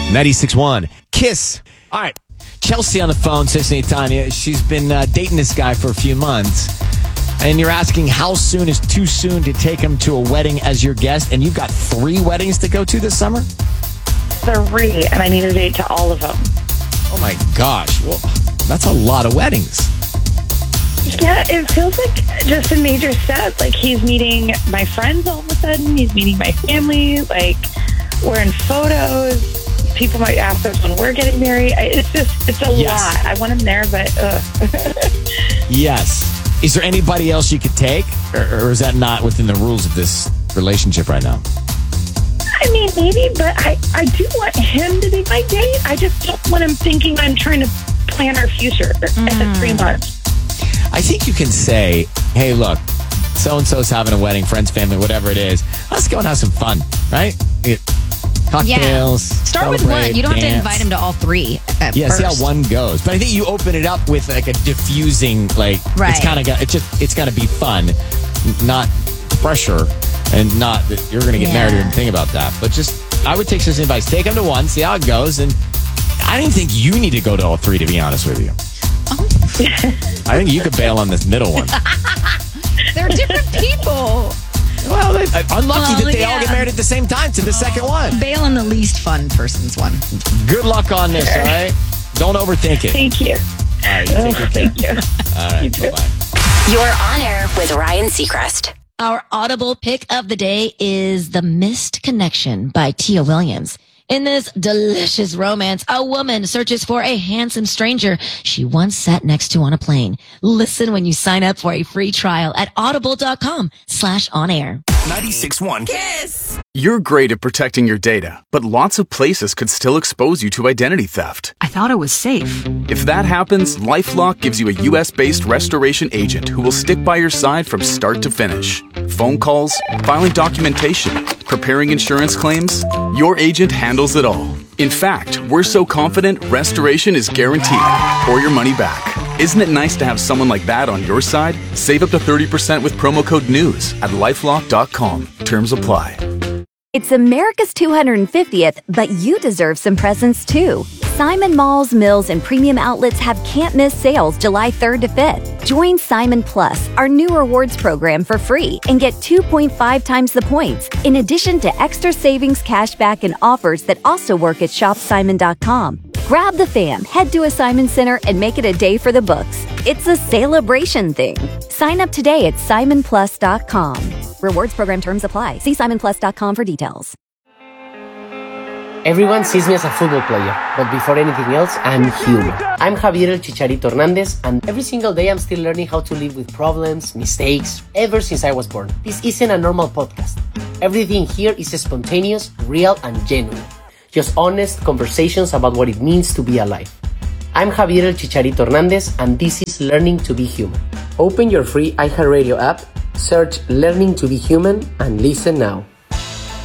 96.1 Kiss. All right. Chelsea on the phone, Sissy Tanya. She's been dating this guy for a few months. And you're asking how soon is too soon to take him to a wedding as your guest. And you've got 3 weddings to go to this summer? 3, and I need a date to all of them. Oh, my gosh. Well, that's a lot of weddings. Yeah, it feels like just a major step. Like, he's meeting my friends all of a sudden. He's meeting my family. Like, we're in photos. People might ask us when we're getting married. It's a lot. I want him there, but Yes. Is there anybody else you could take? Or is that not within the rules of this relationship right now? I mean, maybe, but I do want him to be my date. I just don't want him thinking I'm trying to plan our future at 3 months. I think you can say, hey, look, so-and-so's having a wedding, friends, family, whatever it is. Let's go and have some fun, right? Cocktails. Start with one. You don't have to invite him to all 3 at first. See how one goes. But I think you open it up with like a diffusing, like, right. It's got to be fun, not pressure, and not that you're going to get married or anything about that. But I would take some advice. Take him to one, see how it goes. And I don't think you need to go to all 3, to be honest with you. I think you could bail on this middle one. They're different people. Well, unlucky that they all get married at the same time to the second one. Bail on the least fun person's one. Good luck on this, all right? Don't overthink it. Thank you. All right, take good care. Thank you. All right, bye-bye. You're on air with Ryan Seacrest. Our audible pick of the day is The Missed Connection by Tia Williams. In this delicious romance, a woman searches for a handsome stranger she once sat next to on a plane. Listen when you sign up for a free trial at audible.com/onair. 96.1 Kiss. You're great at protecting your data, but lots of places could still expose you to identity theft. I thought it was safe. If that happens, LifeLock gives you a US-based restoration agent who will stick by your side from start to finish. Phone calls, filing documentation, preparing insurance claims, your agent handles it all. In fact, we're so confident restoration is guaranteed or your money back. Isn't it nice to have someone like that on your side? Save up to 30% with promo code NEWS at lifelock.com. Terms apply. It's America's 250th, but you deserve some presents too. Simon Malls, Mills, and Premium Outlets have can't-miss sales July 3rd to 5th. Join Simon Plus, our new rewards program, for free and get 2.5 times the points, in addition to extra savings, cashback, and offers that also work at shopsimon.com. Grab the fam, head to a Simon Center, and make it a day for the books. It's a celebration thing. Sign up today at simonplus.com. Rewards program terms apply. See simonplus.com for details. Everyone sees me as a football player, but before anything else, I'm human. I'm Javier El Chicharito Hernandez, and every single day I'm still learning how to live with problems, mistakes, ever since I was born. This isn't a normal podcast. Everything here is spontaneous, real, and genuine. Just honest conversations about what it means to be alive. I'm Javier El Chicharito Hernandez, and this is Learning to be Human. Open your free iHeartRadio app, search Learning to be Human, and listen now.